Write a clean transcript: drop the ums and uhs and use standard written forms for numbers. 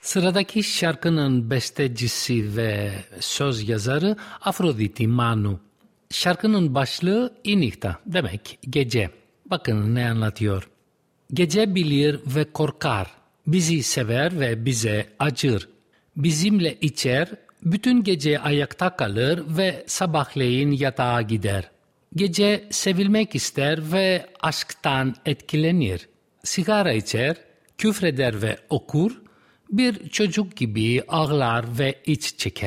Sıradaki şarkının bestecisi ve söz yazarı Afroditi Manu. Şarkının başlığı inikta demek gece. Bakın ne anlatıyor. Gece bilir ve korkar, bizi sever ve bize acır. Bizimle içer, bütün gece ayakta kalır ve sabahleyin yatağa gider. Gece sevilmek ister ve aşktan etkilenir. Sigara içer, küfreder ve okur, bir çocuk gibi ağlar ve iç çeker.